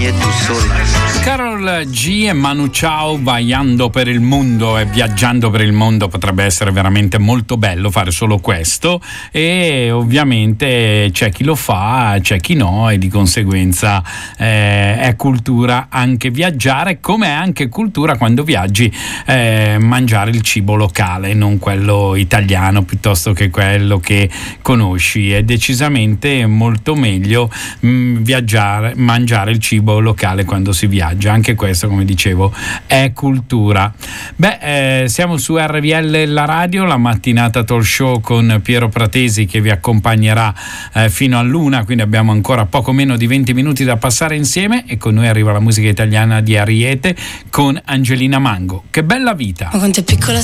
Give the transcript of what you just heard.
e tu sola. Karol G e Manu Chao viaggiando per il mondo, e viaggiando per il mondo potrebbe essere veramente molto bello fare solo questo, e ovviamente c'è chi lo fa, c'è chi no, e di conseguenza è cultura anche viaggiare, come è anche cultura quando viaggi mangiare il cibo locale, non quello italiano piuttosto che quello che conosci. È decisamente molto meglio mangiare il cibo locale quando si viaggia, anche questo, come dicevo, è cultura. Siamo su RVL la radio, la mattinata talk show con Piero Pratesi che vi accompagnerà fino all'1, quindi abbiamo ancora poco meno di 20 minuti da passare insieme, e con noi arriva la musica italiana di Ariete con Angelina Mango. Che bella vita! Ma quanto è piccola